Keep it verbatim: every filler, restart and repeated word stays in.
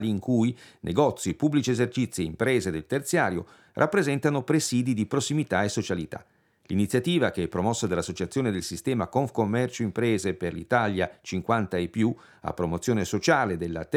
in cui negozi, pubblici esercizi e imprese del terziario rappresentano presidi di prossimità e socialità. L'iniziativa, che è promossa dall'Associazione del Sistema Confcommercio Imprese per l'Italia cinquanta e più, a promozione sociale della